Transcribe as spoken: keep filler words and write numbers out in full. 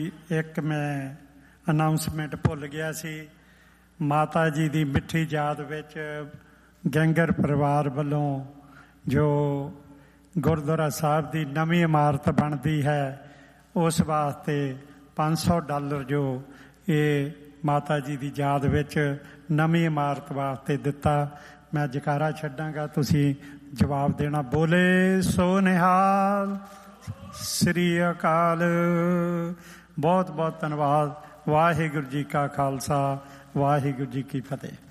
ਇੱਕ ਮੈਂ ਅਨਾਊਂਸਮੈਂਟ ਭੁੱਲ ਗਿਆ ਸੀ। ਮਾਤਾ ਜੀ ਦੀ ਮਿੱਠੀ ਯਾਦ ਵਿੱਚ ਗੈਂਗਰ ਪਰਿਵਾਰ ਵੱਲੋਂ ਜੋ ਗੁਰਦੁਆਰਾ ਸਾਹਿਬ ਦੀ ਨਵੀਂ ਇਮਾਰਤ ਬਣਦੀ ਹੈ, ਉਸ ਵਾਸਤੇ ਪੰਜ ਸੌ ਡਾਲਰ ਜੋ ਇਹ ਮਾਤਾ ਜੀ ਦੀ ਯਾਦ ਵਿੱਚ ਨਵੀਂ ਇਮਾਰਤ ਵਾਸਤੇ ਦਿੱਤਾ। ਮੈਂ ਜਕਾਰਾ ਛੱਡਾਂਗਾ, ਤੁਸੀਂ ਜਵਾਬ ਦੇਣਾ। ਬੋਲੇ ਸੋ ਨਿਹਾਲ, ਸ੍ਰੀ ਅਕਾਲ। ਬਹੁਤ ਬਹੁਤ ਧੰਨਵਾਦ। ਵਾਹਿਗੁਰੂ ਜੀ ਕਾ ਖਾਲਸਾ, ਵਾਹਿਗੁਰੂ ਜੀ ਕੀ ਫਤਿਹ।